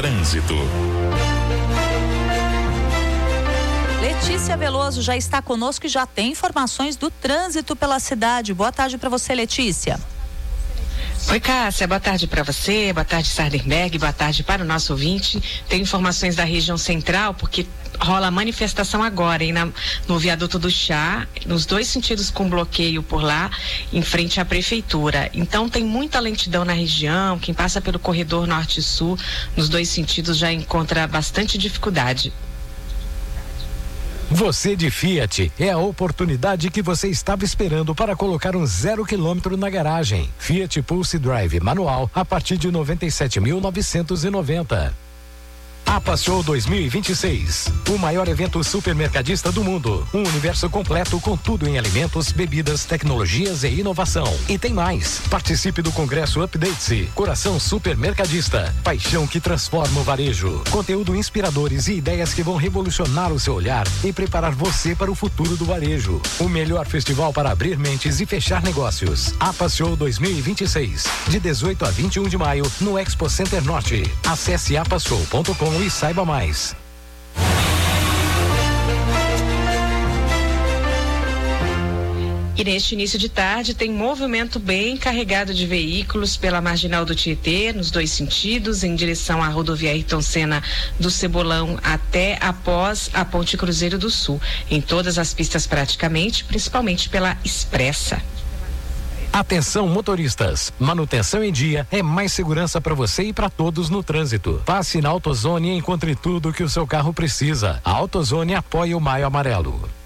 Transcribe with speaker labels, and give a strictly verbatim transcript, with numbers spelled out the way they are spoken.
Speaker 1: Trânsito.
Speaker 2: Letícia Veloso já está conosco e já tem informações do trânsito pela cidade. Boa tarde para você, Letícia.
Speaker 3: Oi, Cássia, boa tarde para você, boa tarde, Sardenberg, boa tarde para o nosso ouvinte. Tem informações da região central, porque rola manifestação agora, hein, na, no viaduto do Chá, nos dois sentidos com bloqueio por lá, em frente à prefeitura. Então tem muita lentidão na região, quem passa pelo corredor norte e sul, nos dois sentidos já encontra bastante dificuldade.
Speaker 4: Você de Fiat, é a oportunidade que você estava esperando para colocar um zero quilômetro na garagem. Fiat Pulse Drive manual a partir de noventa e sete mil novecentos e noventa. APA Show dois mil e vinte e seis, o maior evento supermercadista do mundo. Um universo completo com tudo em alimentos, bebidas, tecnologias e inovação. E tem mais. Participe do Congresso Update-se. Coração supermercadista. Paixão que transforma o varejo. Conteúdo inspiradores e ideias que vão revolucionar o seu olhar e preparar você para o futuro do varejo. O melhor festival para abrir mentes e fechar negócios. APA Show dois mil e vinte e seis, de dezoito a vinte e um de maio, no Expo Center Norte. Acesse apashow ponto com e saiba mais.
Speaker 3: E neste início de tarde tem movimento bem carregado de veículos pela Marginal do Tietê, nos dois sentidos, em direção à rodovia Ayrton Senna do Cebolão até após a Ponte Cruzeiro do Sul, em todas as pistas praticamente, principalmente pela Expressa.
Speaker 4: Atenção, motoristas, manutenção em dia é mais segurança para você e para todos no trânsito. Passe na AutoZone e encontre tudo que o seu carro precisa. A AutoZone apoia o Maio Amarelo.